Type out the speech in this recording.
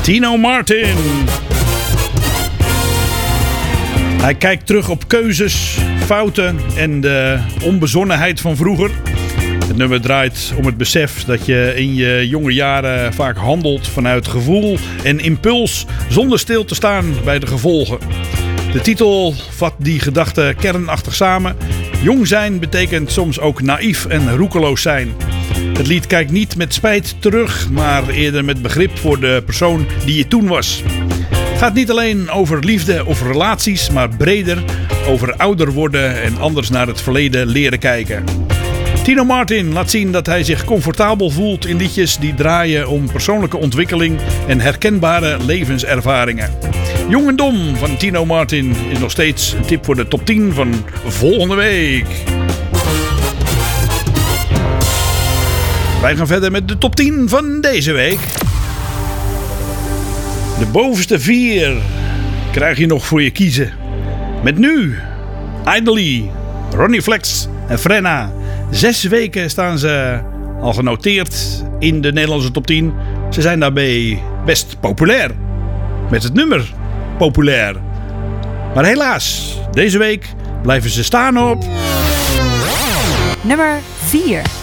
Tino Martin. Hij kijkt terug op keuzes, fouten en de onbezonnenheid van vroeger. Het nummer draait om het besef dat je in je jonge jaren vaak handelt vanuit gevoel en impuls, zonder stil te staan bij de gevolgen. De titel vat die gedachte kernachtig samen. Jong zijn betekent soms ook naïef en roekeloos zijn. Het lied kijkt niet met spijt terug, maar eerder met begrip voor de persoon die je toen was. Het gaat niet alleen over liefde of relaties, maar breder over ouder worden en anders naar het verleden leren kijken. Tino Martin laat zien dat hij zich comfortabel voelt in liedjes die draaien om persoonlijke ontwikkeling en herkenbare levenservaringen. Jong en Dom van Tino Martin is nog steeds een tip voor de top 10 van volgende week. Wij gaan verder met de top 10 van deze week. De bovenste 4 krijg je nog voor je kiezen. Met nu Idly, Ronnie Flex en Frenna. 6 weken staan ze al genoteerd in de Nederlandse top 10. Ze zijn daarbij best populair. Met het nummer populair. Maar helaas, deze week blijven ze staan op... nummer 4.